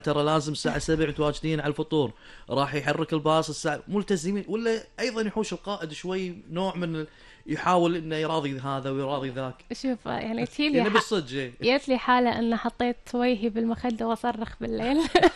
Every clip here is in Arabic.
ترى لازم الساعة 7 متواجدين على الفطور، راح يحرك الباص الساعة، ملتزمين؟ ولا أيضا يحوش القائد شوي نوع من يحاول إنه يراضي هذا ويراضي ذاك؟ شوف يعني تيلي يعني بالصدق جت لي حالة أن حطيت وجهي بالمخدة وأصرخ بالليل.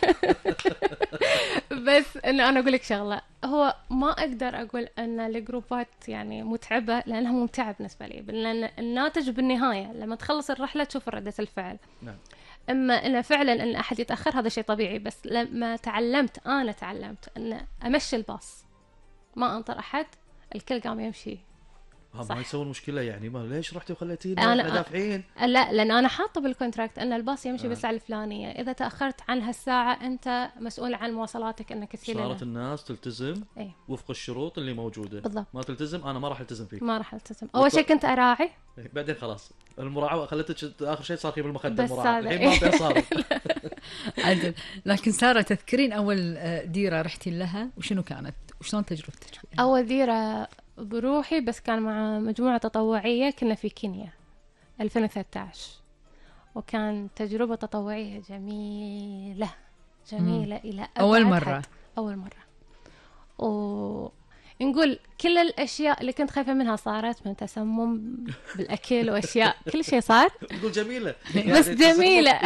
بس إنه أنا أقول لك شغلة، هو ما أقدر أقول أن الجروبات يعني متعبة، لأنها ممتعة بالنسبة لي، لأن الناتج بالنهاية لما تخلص الرحلة تشوف ردة الفعل. نعم. اما ان فعلا ان احد يتاخر هذا شيء طبيعي، بس لما تعلمت ان امشي الباص ما انطر احد، الكل قام يمشي. ما يسوون مشكلة يعني، ما ليش رحتي وخليتينا احنا دافعين؟ لا، لان انا حاطه بالكونتراكت ان الباص يمشي بالساعه الفلانيه، اذا تاخرت عن هالساعه انت مسؤول عن مواصلاتك انك تسير. صارت الناس تلتزم وفق الشروط اللي موجوده. بالضبط. ما تلتزم انا ما راح التزم فيك. ما راح التزم. اول شيء كنت اراعي، بعدين خلاص المراعاه خلتك اخر شيء صار في بالمخده المراعاه، الحين ما في صار. عدل. لكن ساره تذكرين اول ديره رحتي لها وشنو كانت وشلون تجربتك فيها؟ اول ديره بروحي بس كان مع مجموعه تطوعيه، كنا في كينيا 2013، وكان تجربة تطوعية جميلة إلى أبعد أول مرة. أول مرة. ونقول كل الأشياء اللي كنت خايفة منها صارت، من تسمم بالأكل وأشياء، كل شيء صار. نقول جميلة بس جميلة.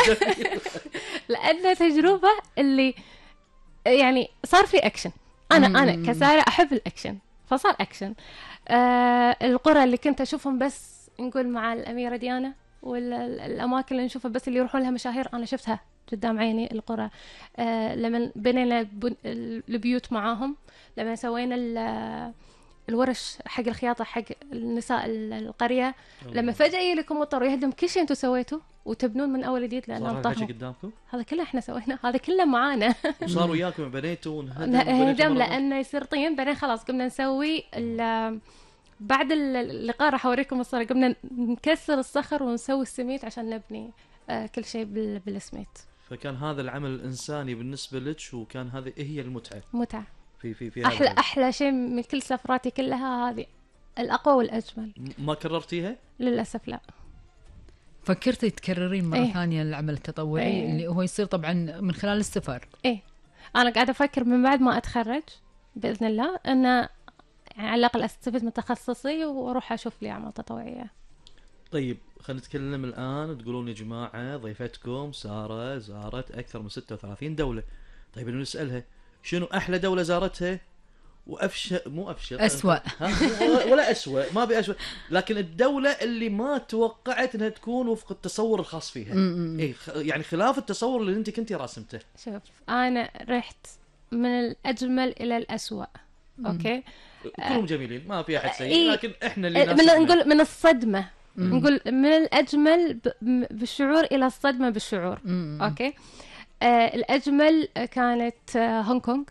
لأن تجربة اللي يعني صار في أكشن. أنا كسارة أحب الأكشن، فصار أكشن. القرى اللي كنت أشوفهم بس نقول مع الأميرة ديانا، والأماكن اللي نشوفها بس اللي يروحون لها مشاهير أنا شفتها قدام عيني. القرى لما بنينا البيوت معاهم، لما سوينا الورش حق الخياطة حق النساء القرية، لما فجأة يجيلكم مطر ويهدم كل شيء انتم سويتوه وتبنون من أول جديد لأنهم طاحوا. قدامكم هذا كله احنا سوينا، هذا كله معانا. وصار وياكم بنيتوا ونهدم لأنه يصير طين. بعدين خلاص قمنا نسوي بعد اللقاء راح أوريكم الصورة، قمنا نكسر الصخر ونسوي السميت عشان نبني كل شيء بالسميت. فكان هذا العمل الإنساني بالنسبة لك، وكان هذه هي المتعة. متعة في أحلى شيء من كل سفراتي كلها، هذه الأقوى والأجمل. ما كررتيها؟ للأسف لا. فكرتي تكررين مرة ثانية العمل التطوعي اللي هو يصير طبعا من خلال السفر؟ أنا قاعدة أفكر من بعد ما أتخرج بإذن الله أن يعني على الأقل أستفيد من تخصصي وأروح أشوف لي أعمال تطوعية. طيب خلينا نتكلم الآن. تقولون يا جماعة ضيفتكم سارة زارت أكثر من 36 دولة. طيب نسألها شنو أحلى دولة زارتها مو أفشل أسوأ ولا أسوأ، ما بأسوأ، لكن الدولة اللي ما توقعت أنها تكون وفق التصور الخاص فيها. يعني خلاف التصور اللي أنت كنتي راسمته. شوف أنا رحت من الأجمل إلى الأسوأ. أوكي كلهم جميلين ما في أحد سيء، لكن إحنا اللي نقول من الصدمة، نقول من الأجمل بالشعور إلى الصدمة بالشعور. أوكي الأجمل كانت هونغ كونغ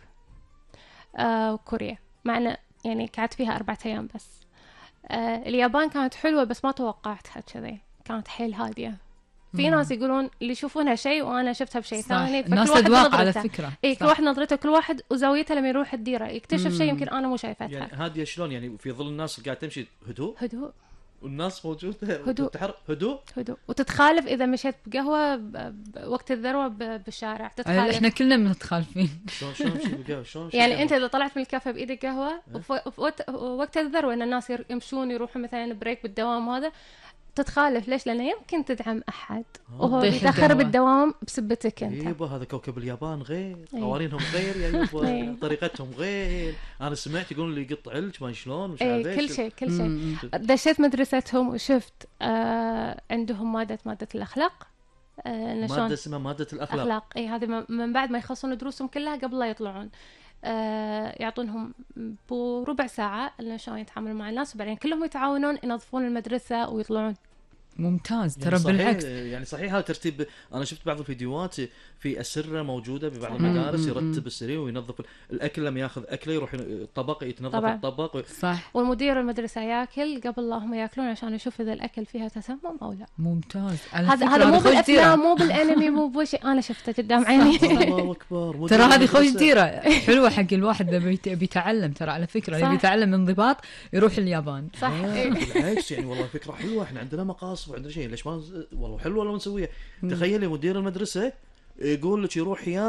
وكوريا، معنا يعني قعدت فيها 4 أيام بس. اليابان كانت حلوة بس ما توقعتها كذي، كانت حيل هادية. في ناس يقولون اللي يشوفونها شيء وأنا شفتها بشيء ثاني. الناس أذواق على فكرة. كل واحد نظرته، كل واحد وزاويته لما يروح الديرة يكتشف شيء يمكن أنا مو شايفتها. يعني هادية شلون؟ يعني في ظل الناس قاعد تمشي هدوء والناس موجودة هدوء وتتخالف إذا مشيت بقهوة وقت الذروة بالشارع تتخالف. إحنا كلنا متخالفين. شلون يعني أنت إذا طلعت من الكافيه بإيدك قهوة وقت الذروة إن الناس يمشون يروحون مثلا بريك بالدوام، هذا تتخالف. ليش؟ لأنه يمكن تدعم أحد وهو يتأخر بالدوام بسبتك أنت. يبا هذا كوكب اليابان غير، قوانينهم غير يا يبا، طريقتهم غير. أنا سمعت يقولون اللي يقط علج ما شلون مش عارف كل شيء. دشيت مدرستهم وشفت عندهم مادة الأخلاق. مادة اسمها مادة الأخلاق. هذه من بعد ما يخلصون دروسهم كلها قبل لا يطلعون يعطونهم بربع ساعة إنه شلون يتعاملوا مع الناس، وبعدين كلهم يتعاونون ينظفون المدرسة ويطلعون. ممتاز. يعني ترى بالعكس يعني صحيح هذا ترتيب. أنا شفت بعض الفيديوهات في أسرة موجودة ببعض المدارس يرتب السرير وينظف الأكل، لما يأخذ أكله يروح الطبق يتنظف طبعا. الطبق صح. والمدير المدرسة ياكل قبل لا هم يأكلون عشان يشوف إذا الأكل فيها تسمم أو لا. ممتاز. هذا مو بالأفلام مو بالأنمي مو بوشي، أنا شفته قدام عيني. الله أكبر. ترى هذه خوش ديرة حلوة حق الواحد اللي بيتعلم. ترى على فكرة اللي بيتعلم انضباط يروح اليابان. صح. بالعكس يعني والله فكرة حلوة. إحنا عندنا مقاصد وعندنا شيء، ليش ما والله حلوة لو نسويها. تخيلي مدير المدرسة يقول لك يروح